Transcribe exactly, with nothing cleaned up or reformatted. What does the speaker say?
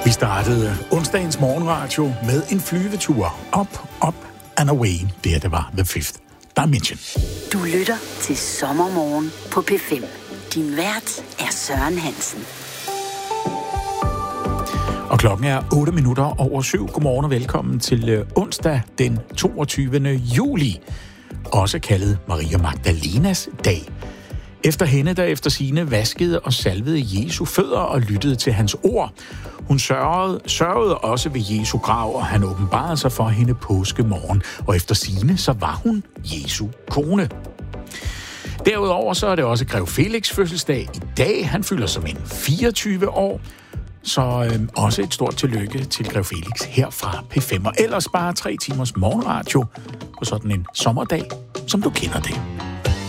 Vi startede onsdagens morgenradio med en flyvetur op, op and away. Det her, det var The Fifth Dimension. Du lytter til Sommermorgen på P fem. Din vært er Søren Hansen. Og klokken er otte minutter over syv. Godmorgen og velkommen til onsdag den toogtyvende juli. Også kaldet Maria Magdalenas dag. Efter hende, der efter sigende vaskede og salvede Jesu fødder og lyttede til hans ord. Hun sørgede, sørgede også ved Jesu grav, og han åbenbarede sig for hende påskemorgen. Og efter sigende, så var hun Jesu kone. Derudover så er det også grev Felix fødselsdag i dag. Han fylder som en fireogtyve år. Så øh, også et stort tillykke til grev Felix her fra P fem. Og ellers bare tre timers morgenradio på sådan en sommerdag, som du kender det.